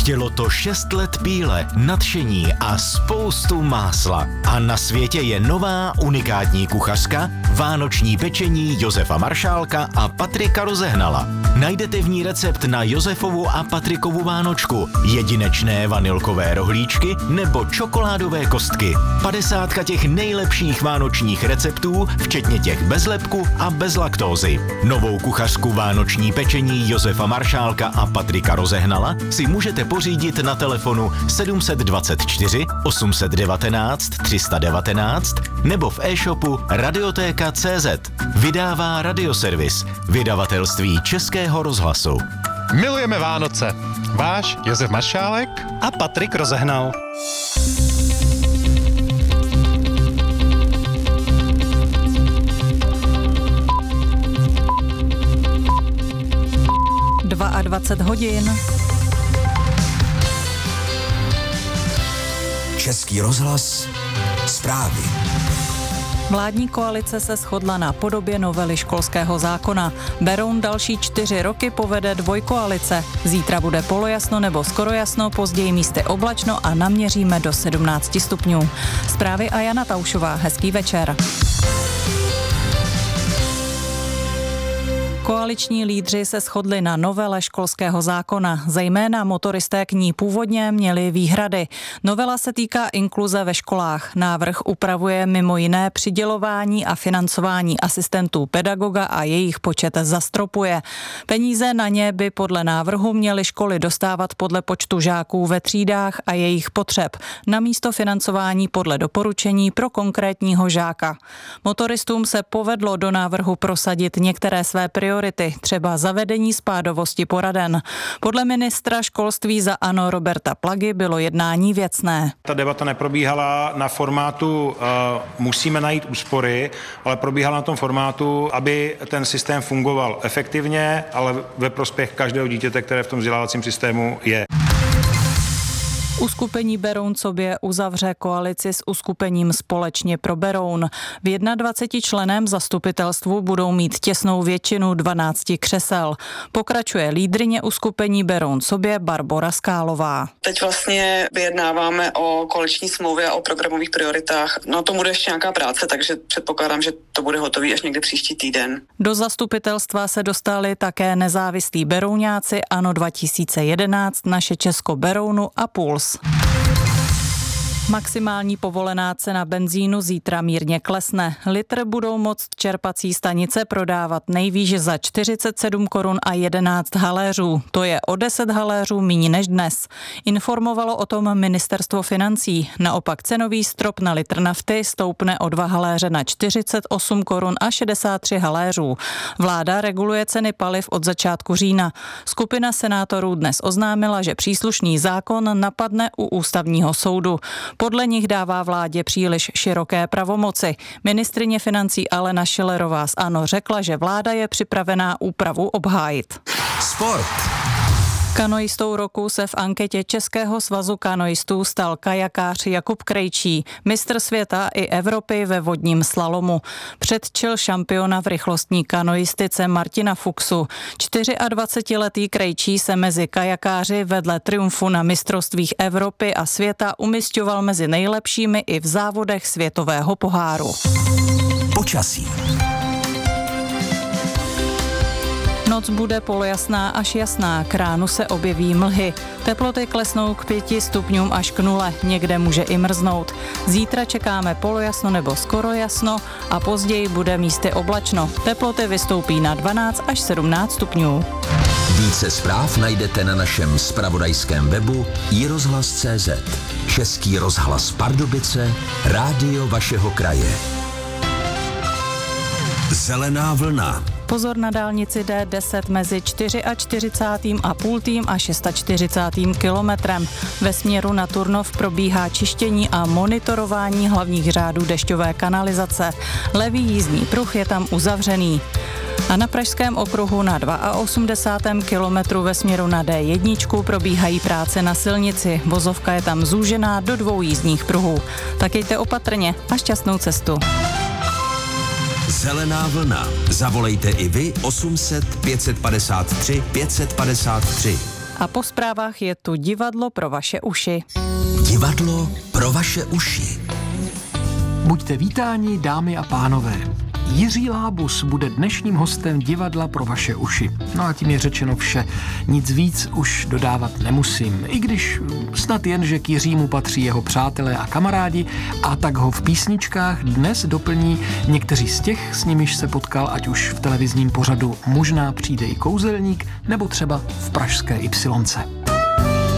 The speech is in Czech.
Chtělo to 6 let píle, nadšení a spoustu másla. A na světě je nová unikátní kuchařka, vánoční pečení Josefa Maršálka a Patrika Rozehnala. Najdete v ní recept na Josefovu a Patrikovu vánočku, jedinečné vanilkové rohlíčky nebo čokoládové kostky. 50 těch nejlepších vánočních receptů, včetně těch bez lepku a bez laktózy. Novou kuchařku vánoční pečení Josefa Maršálka a Patrika Rozehnala si můžete pořídit na telefonu 724 819 319 nebo v e-shopu radiotéka.cz. Vydává Radioservis, vydavatelství Českého rozhlasu. Milujeme Vánoce. Váš Josef Maršálek a Patrik Rozehnal. A 20 hodin. Český rozhlas, zprávy. Vládní koalice se shodla na podobě novely školského zákona. Beroun další 4 roky povede dvojkoalice. Zítra bude polojasno nebo skoro jasno, později místy oblačno a naměříme do 17 stupňů. Zprávy a Jana Taušová. Hezký večer. Koaliční lídři se shodli na novele školského zákona. Zejména motoristé k ní původně měli výhrady. Novela se týká inkluze ve školách. Návrh upravuje mimo jiné přidělování a financování asistentů pedagoga a jejich počet zastropuje. Peníze na ně by podle návrhu měly školy dostávat podle počtu žáků ve třídách a jejich potřeb, namísto financování podle doporučení pro konkrétního žáka. Motoristům se povedlo do návrhu prosadit některé své priority, třeba zavedení spádovosti poraden. Podle ministra školství za ANO Roberta Plagy bylo jednání věcné. Ta debata neprobíhala na formátu musíme najít úspory, ale probíhala na tom formátu, aby ten systém fungoval efektivně, ale ve prospěch každého dítěte, které v tom vzdělávacím systému je. Uskupení Beroun sobě uzavře koalici s uskupením Společně pro Beroun. V 21členném zastupitelstvu budou mít těsnou většinu 12 křesel. Pokračuje lídryně uskupení Beroun sobě Barbora Skálová. Teď vlastně vyjednáváme o koaliční smlouvě a o programových prioritách. Na tom bude ještě nějaká práce, takže předpokládám, že to bude hotový až někdy příští týden. Do zastupitelstva se dostali také nezávislí berouňáci ANO 2011, Naše Česko Berounu a Puls. Maximální povolená cena benzínu zítra mírně klesne. Litr budou moct čerpací stanice prodávat nejvýš za 47 korun a 11 haléřů. To je o 10 haléřů míň než dnes. Informovalo o tom ministerstvo financí. Naopak cenový strop na litr nafty stoupne o 2 haléře na 48 korun a 63 haléřů. Vláda reguluje ceny paliv od začátku října. Skupina senátorů dnes oznámila, že příslušný zákon napadne u ústavního soudu. Podle nich dává vládě příliš široké pravomoci. Ministryně financí Alena Schillerová z ANO řekla, že vláda je připravená úpravu obhájit. Sport. Kanoistou roku se v anketě Českého svazu kanoistů stal kajakář Jakub Krejčí, mistr světa i Evropy ve vodním slalomu. Předčil šampiona v rychlostní kanoistice Martina Fuchsu. 24letý Krejčí se mezi kajakáři vedle triumfu na mistrovstvích Evropy a světa umisťoval mezi nejlepšími i v závodech světového poháru. Počasí. Noc bude polojasná až jasná, k ránu se objeví mlhy. Teploty klesnou k 5 stupňům až k 0, někde může i mrznout. Zítra čekáme polojasno nebo skoro jasno a později bude místy oblačno. Teploty vystoupí na 12 až 17 stupňů. Více zpráv najdete na našem zpravodajském webu iRozhlas.cz. Český rozhlas Pardubice, rádio vašeho kraje. Zelená vlna. Pozor na dálnici D10 mezi 44,5 a 640 kilometrem. Ve směru na Turnov probíhá čištění a monitorování hlavních řádů dešťové kanalizace. Levý jízdní pruh je tam uzavřený. A na Pražském okruhu na 82. kilometru ve směru na D1 probíhají práce na silnici. Vozovka je tam zúžená do 2 jízdních pruhů. Tak jděte opatrně a šťastnou cestu. Zelená vlna. Zavolejte i vy 800 553 553. A po zprávách je tu divadlo pro vaše uši. Divadlo pro vaše uši. Buďte vítáni, dámy a pánové. Jiří Lábus bude dnešním hostem divadla pro vaše uši. No a tím je řečeno vše. Nic víc už dodávat nemusím. I když snad jen, že k Jiřímu patří jeho přátelé a kamarádi a tak ho v písničkách dnes doplní někteří z těch, s nimiž se potkal ať už v televizním pořadu Možná přijde i kouzelník, nebo třeba v pražské Ypsilonce.